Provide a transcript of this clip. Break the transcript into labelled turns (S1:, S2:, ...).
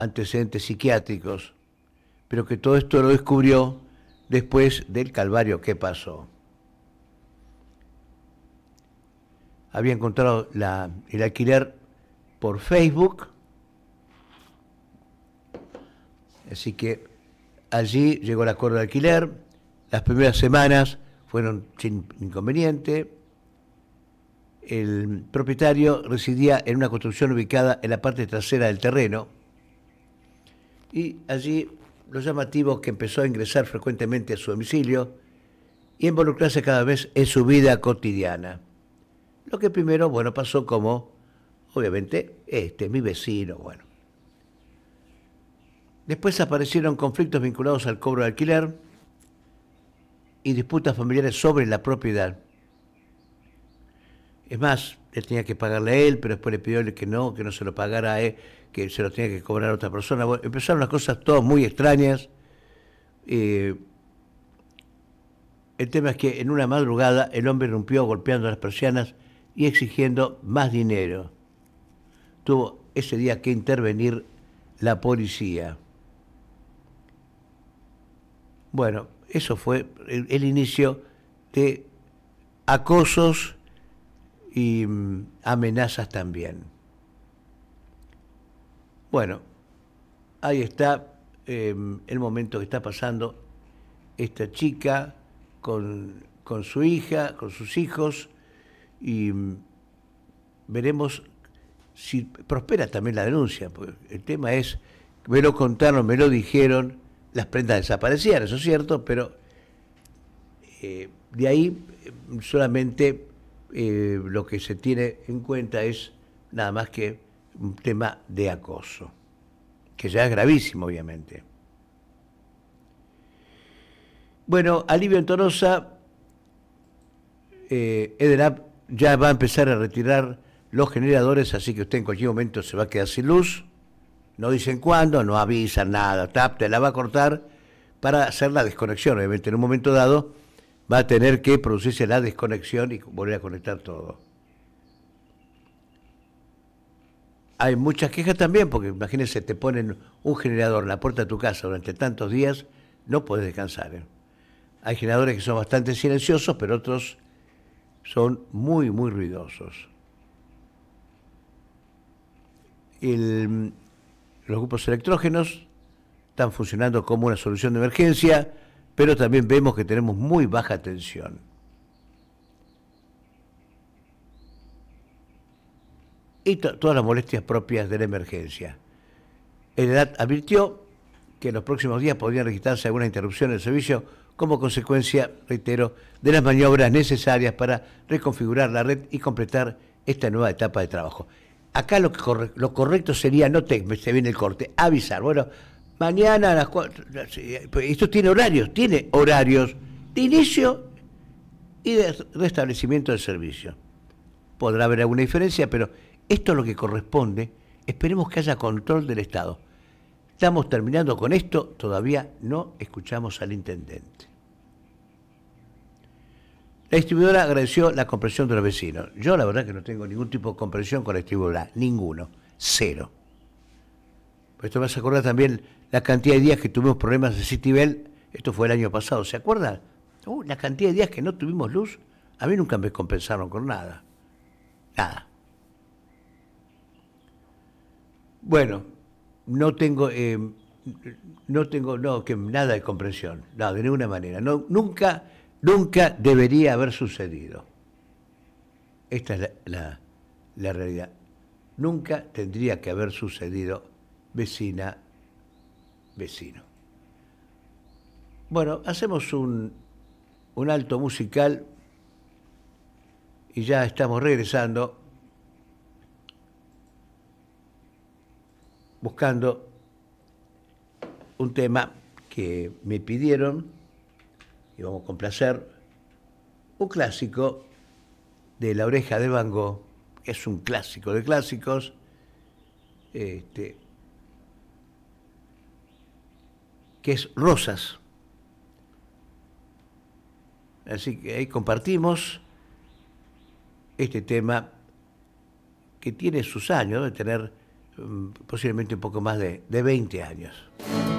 S1: antecedentes psiquiátricos, pero que todo esto lo descubrió después del calvario que pasó. Había encontrado el alquiler por Facebook, así que allí llegó el acuerdo de alquiler. Las primeras semanas fueron sin inconveniente. El propietario residía en una construcción ubicada en la parte trasera del terreno y allí lo llamativo que empezó a ingresar frecuentemente a su domicilio y involucrarse cada vez en su vida cotidiana. Lo que primero, bueno, pasó como, obviamente, mi vecino, bueno. Después aparecieron conflictos vinculados al cobro de alquiler y disputas familiares sobre la propiedad. Es más, él tenía que pagarle a él, pero después le pidió que no se lo pagara a él, que se lo tenía que cobrar a otra persona. Bueno, empezaron las cosas todas muy extrañas. El tema es que en una madrugada el hombre irrumpió golpeando las persianas y exigiendo más dinero. Tuvo ese día que intervenir la policía. Bueno, eso fue el inicio de acosos y amenazas también. Bueno, ahí está el momento que está pasando esta chica con su hija, con sus hijos, y veremos si prospera también la denuncia, porque el tema es, me lo contaron, me lo dijeron, las prendas desaparecían, eso es cierto, pero de ahí solamente lo que se tiene en cuenta es nada más que un tema de acoso, que ya es gravísimo, obviamente. Bueno, alivio en Tolosa, Edenap ya va a empezar a retirar los generadores, así que usted en cualquier momento se va a quedar sin luz. No dicen cuándo, no avisan nada, te la va a cortar para hacer la desconexión. Obviamente en un momento dado va a tener que producirse la desconexión y volver a conectar todo. Hay muchas quejas también, porque imagínense, te ponen un generador en la puerta de tu casa durante tantos días, no podés descansar. Hay generadores que son bastante silenciosos, pero otros son muy, muy ruidosos. Los grupos electrógenos están funcionando como una solución de emergencia, pero también vemos que tenemos muy baja tensión. Y todas las molestias propias de la emergencia. El EDAT advirtió que en los próximos días podrían registrarse alguna interrupción del servicio como consecuencia, reitero, de las maniobras necesarias para reconfigurar la red y completar esta nueva etapa de trabajo. Acá lo correcto sería, se viene el corte, avisar. Bueno, mañana a las 4, esto tiene horarios de inicio y de restablecimiento del servicio. Podrá haber alguna diferencia, pero esto es lo que corresponde. Esperemos que haya control del Estado. Estamos terminando con esto, todavía no escuchamos al intendente. La distribuidora agradeció la comprensión de los vecinos. Yo la verdad que no tengo ningún tipo de comprensión con la distribuidora, ninguno, cero. Por esto me hace acordar también la cantidad de días que tuvimos problemas de Citibel, esto fue el año pasado, ¿se acuerdan? La cantidad de días que no tuvimos luz, a mí nunca me compensaron con nada. Nada. Bueno, no tengo nada de comprensión, no, de ninguna manera. No, nunca debería haber sucedido. Esta es la realidad. Nunca tendría que haber sucedido, vecina, vecino. Bueno, hacemos un alto musical y ya estamos regresando, buscando un tema que me pidieron y vamos a complacer, un clásico de La Oreja de Van Gogh, que es un clásico de clásicos, que es Rosas. Así que ahí compartimos este tema que tiene sus años, de tener posiblemente un poco más de 20 años.